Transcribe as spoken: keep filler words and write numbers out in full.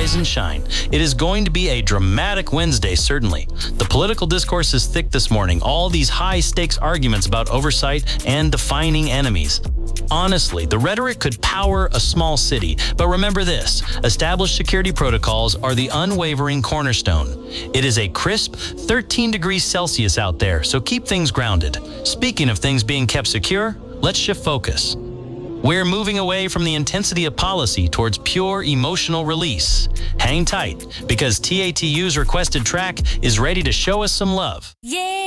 rise and shine. It is going to be a dramatic Wednesday, certainly. The political discourse is thick this morning. All these high-stakes arguments about oversight and defining enemies. Honestly, the rhetoric could power a small city, but remember this: established security protocols are the unwavering cornerstone. It is a crisp thirteen degrees Celsius out there, so keep things grounded. Speaking of things being kept secure, let's shift focus. We're moving away from the intensity of policy towards pure emotional release. Hang tight, because T A T U's requested track is ready to show us some love. Yeah.